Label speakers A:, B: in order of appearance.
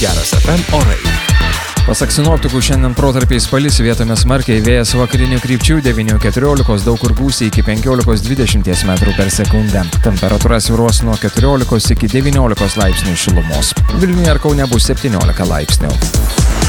A: Geras FM orai.
B: Pasak sinoptikų, šiandien protarpiais palis, vietomis smarkiai, vėjas vakarinių krypčių 9–14, daug kur gūsiai iki 15–20 metrų per sekundę. Temperatūra svyruos nuo 14 iki 19 laipsnių šilumos. Vilniuje ir Kaune bus 17 laipsnių.